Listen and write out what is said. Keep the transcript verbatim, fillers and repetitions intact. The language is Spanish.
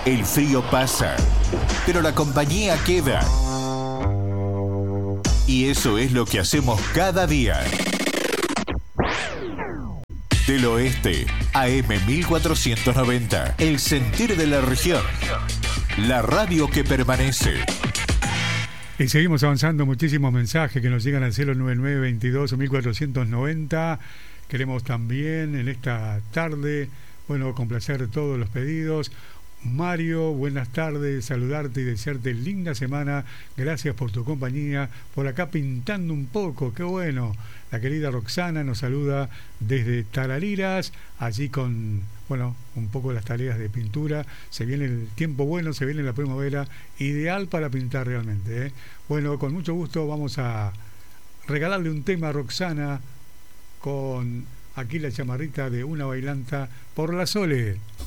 El frío pasa, pero la compañía queda. Y eso es lo que hacemos cada día. Del Oeste, A M mil cuatrocientos noventa, el sentir de la región. La radio que permanece. Y seguimos avanzando, muchísimos mensajes que nos llegan al cero nueve nueve veintidós mil cuatrocientos noventa. Queremos también en esta tarde, bueno, complacer todos los pedidos. Mario, buenas tardes, saludarte y desearte linda semana. Gracias por tu compañía. Por acá pintando un poco, qué bueno. La querida Roxana nos saluda desde Tarariras, allí con, bueno, un poco las tareas de pintura. Se viene el tiempo bueno, se viene la primavera, ideal para pintar realmente, ¿eh? Bueno, con mucho gusto vamos a regalarle un tema a Roxana con aquí la chamarrita de Una Bailanta por la Sole.